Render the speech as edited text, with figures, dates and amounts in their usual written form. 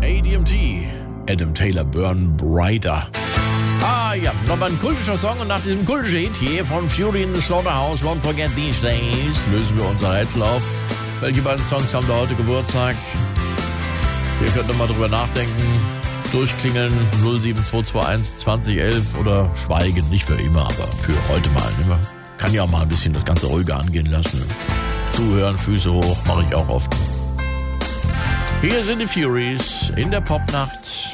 ADMT, Adam Taylor, Burn Brighter. Ja, nochmal ein kultischer Song und nach diesem kultischen Hit hier von Fury in the Slaughterhouse, Won't Forget These Days, lösen wir unser Rätsel auf. Welche beiden Songs haben da heute Geburtstag? Ihr könnt nochmal drüber nachdenken, durchklingeln, 07221 2011 oder schweigen, nicht für immer, aber für heute mal. Man kann ja auch mal ein bisschen das Ganze ruhiger angehen lassen. Zuhören, Füße hoch, mache ich auch oft. Hier sind die Furies in der Popnacht.